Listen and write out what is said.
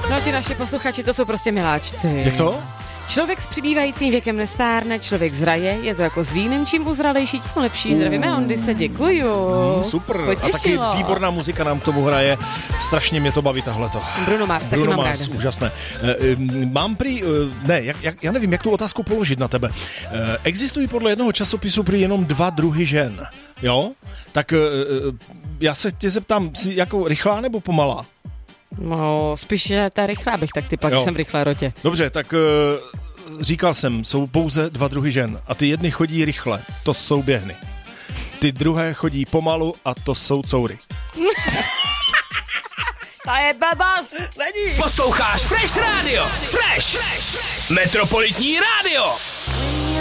No ty naši posluchači, to jsou prostě miláčci. Jak to? Člověk s přibývajícím věkem nestárne, člověk zraje, je to jako s vínem, čím uzralejší, tím lepší. Zdravíme, Ondise, děkuju. Super. Potěšilo. A taky výborná muzika nám k tomu hraje. Strašně mě to baví tahleto. Bruno Mars, taky Bruno mám Mars, ráda. úžasné. Mám já nevím, jak tu otázku položit na tebe. Existují podle jednoho časopisu prý jenom 2 druhy žen, jo? Tak já se tě zeptám, jsi jako rychlá nebo pomalá? No, spíš ta rychlá bych tak typla, když jsem rychlá rotě. Dobře, tak říkal jsem, jsou pouze 2 druhy žen a ty jedny chodí rychle, to jsou běhny. Ty druhé chodí pomalu a to jsou coury. To je blbost! Posloucháš Fresh Radio. Fresh. Metropolitní rádio.